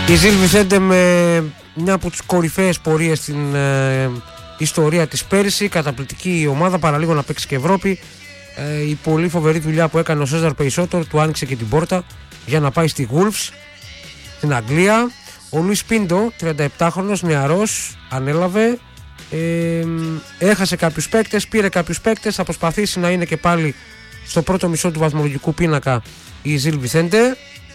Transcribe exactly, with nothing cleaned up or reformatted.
Η Ζιλ Βιθέντε με μια από τις κορυφαίες πορείες στην ε, ιστορία της πέρυσι. Καταπληκτική ομάδα, παραλίγο να παίξει και Ευρώπη. Ε, η πολύ φοβερή δουλειά που έκανε ο Σέζαρ Πεϊσότορ του άνοιξε και την πόρτα για να πάει στη Wolves στην Αγγλία. Ο Λουίς Πίντο, τριανταεπτάχρονος, νεαρός, ανέλαβε. Ε, έχασε κάποιους παίκτες, πήρε κάποιους παίκτες. Θα προσπαθήσει να είναι και πάλι στο πρώτο μισό του βαθμολογικού πίνακα η Ζιλ Βιθέντε.